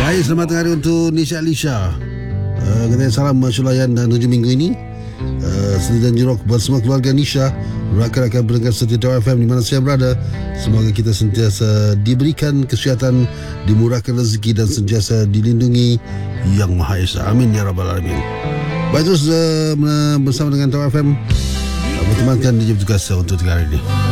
Baik, selamat tengah hari untuk Nisha Alisha. Katanya salam syulayan dan 7 minggu ini. Seri dan Jerok bersama keluarga Nisha, rakan-rakan pendengar setia Tower FM di mana saya berada. Semoga kita sentiasa diberikan kesihatan, dimurahkan rezeki dan sentiasa dilindungi Yang Maha Esa. Amin ya Rabbal Alamin. Baik, terus bersama dengan Tower FM bertemankan di jam tugas untuk hari ini.